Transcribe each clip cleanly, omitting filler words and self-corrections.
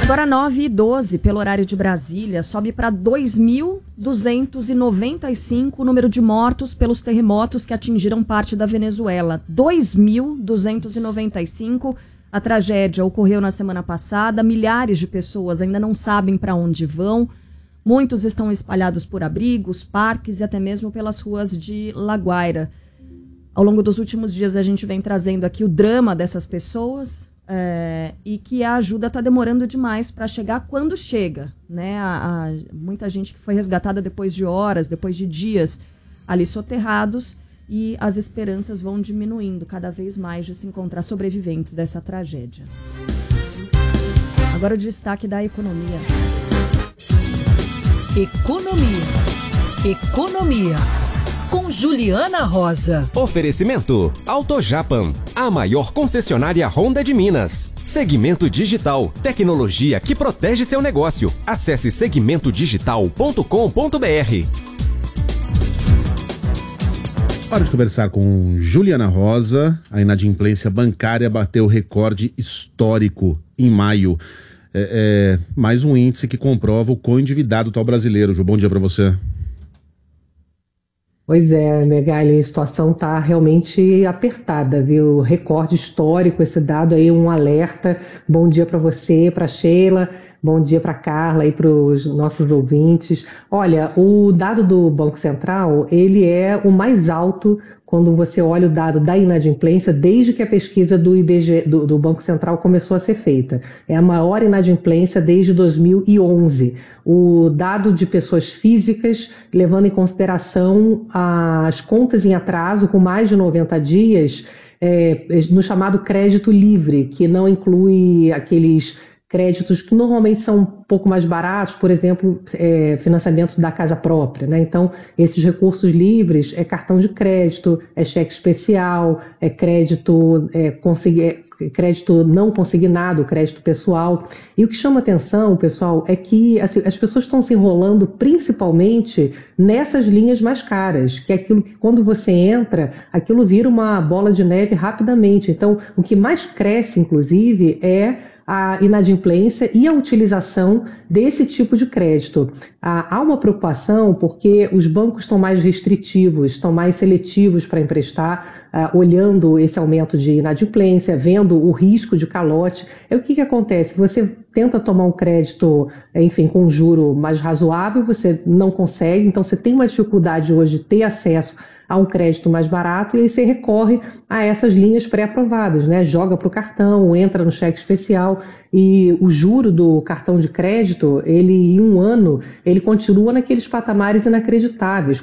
Agora 9h12, pelo horário de Brasília, sobe para 2.295 o número de mortos pelos terremotos que atingiram parte da Venezuela. 2.295. A tragédia ocorreu na semana passada. Milhares de pessoas ainda não sabem para onde vão. Muitos estão espalhados por abrigos, parques e até mesmo pelas ruas de La Guaira. Ao longo dos últimos dias a gente vem trazendo aqui o drama dessas pessoas. E que a ajuda está demorando demais para chegar quando chega, né? Muita gente que foi resgatada depois de horas, depois de dias ali soterrados, e as esperanças vão diminuindo cada vez mais de se encontrar sobreviventes dessa tragédia. Agora o destaque da economia. Economia. Com Juliana Rosa. Oferecimento Autojapan, a maior concessionária Honda de Minas. Segmento Digital, tecnologia que protege seu negócio. Acesse segmentodigital.com.br. Hora de conversar com Juliana Rosa. A inadimplência bancária bateu recorde histórico em maio. Mais um índice que comprova o quão endividado está o brasileiro. Ju, bom dia para você. Pois é, Megali, a situação está realmente apertada, viu? Recorde histórico, esse dado aí, um alerta. Bom dia para você, para Sheila, bom dia para Carla e para os nossos ouvintes. Olha, o dado do Banco Central, ele é o mais alto quando você olha o dado da inadimplência desde que a pesquisa do IBGE, do Banco Central começou a ser feita. É a maior inadimplência desde 2011. O dado de pessoas físicas, levando em consideração as contas em atraso com mais de 90 dias, no chamado crédito livre, que não inclui aqueles créditos que normalmente são um pouco mais baratos, por exemplo, financiamento da casa própria, né? Então, esses recursos livres é cartão de crédito, é cheque especial, é crédito não consignado, crédito pessoal. E o que chama atenção, pessoal, é que assim, as pessoas estão se enrolando principalmente nessas linhas mais caras, que é aquilo que quando você entra, aquilo vira uma bola de neve rapidamente. Então, o que mais cresce, inclusive, é a inadimplência e a utilização desse tipo de crédito. Há uma preocupação porque os bancos estão mais restritivos, estão mais seletivos para emprestar, olhando esse aumento de inadimplência, vendo o risco de calote. O que acontece? Você tenta tomar um crédito, enfim, com um juro mais razoável, você não consegue, então você tem uma dificuldade hoje de ter acesso a um crédito mais barato e aí você recorre a essas linhas pré-aprovadas, né? Joga para o cartão, entra no cheque especial e o juro do cartão de crédito, ele em um ano, ele continua naqueles patamares inacreditáveis,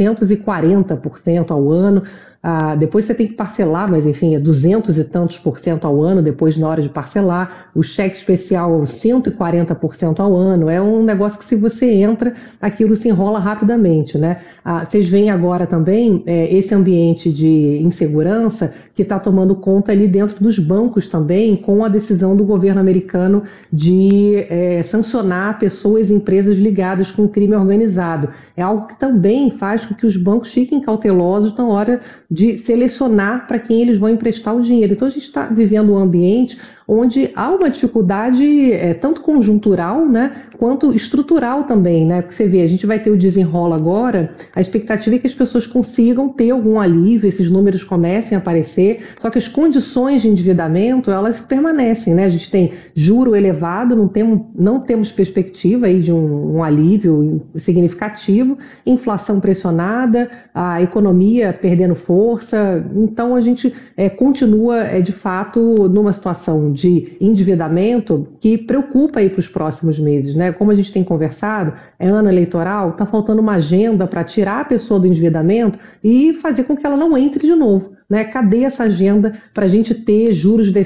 440% ao ano. Depois você tem que parcelar, mas enfim, é 200 e tantos por cento ao ano, depois na hora de parcelar. O cheque especial, 140% ao ano. É um negócio que se você entra, aquilo se enrola rapidamente, né? Vocês veem agora também esse ambiente de insegurança que está tomando conta ali dentro dos bancos também, com a decisão do governo americano de sancionar pessoas e empresas ligadas com o crime organizado. É algo que também faz com que os bancos fiquem cautelosos na hora de selecionar para quem eles vão emprestar o dinheiro. Então a gente está vivendo um ambiente onde há uma dificuldade tanto conjuntural, né, quanto estrutural também, né? Porque você vê, a gente vai ter o desenrola agora, a expectativa é que as pessoas consigam ter algum alívio, esses números comecem a aparecer, só que as condições de endividamento, elas permanecem, né? A gente tem juro elevado, não temos perspectiva aí de um alívio significativo, inflação pressionada, a economia perdendo força, então a gente continua, de fato, numa situação de endividamento que preocupa aí para os próximos meses, né? Como a gente tem conversado, é ano eleitoral, está faltando uma agenda para tirar a pessoa do endividamento e fazer com que ela não entre de novo, né? Cadê essa agenda para a gente ter juros